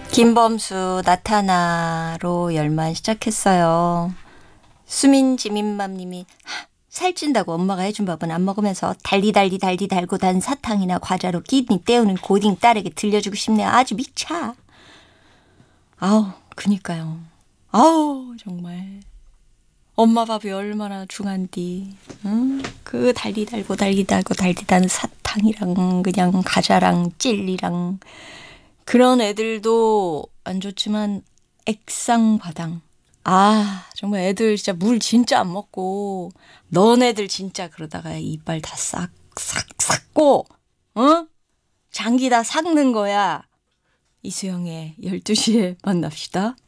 김범수 나타나로 열만 시작했어요. 수민지민맘님이 살찐다고 엄마가 해준 밥은 안 먹으면서 달고 단 사탕이나 과자로 끼니 때우는 고딩 딸에게 들려주고 싶네요. 아주 미쳐. 아우 그니까요. 아우 정말 엄마 밥이 얼마나 중한디. 응? 그 달고 단 사탕이랑 그냥 과자랑 젤리랑 그런 애들도 안 좋지만 액상과당. 아 정말 애들 진짜 물 진짜 안 먹고 너네들 진짜 그러다가 이빨 다 싹 삭고 어? 장기 다 삭는 거야. 이수영의 12시에 만납시다.